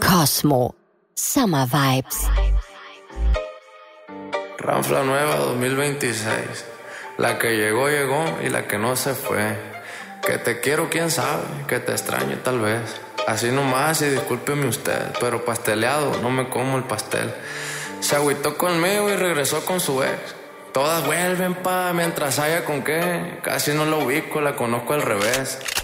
Cosmo Summer Vibes. Ranfla nueva 2026. La que llegó, llegó y la que no se fue. Que te quiero, quién sabe, que te extraño tal vez. Así nomás y discúlpeme usted, pero pasteleado, no me como el pastel. Se agüitó conmigo y regresó con su ex. Todas vuelven mientras haya con qué. Casi no la ubico, la conozco al revés.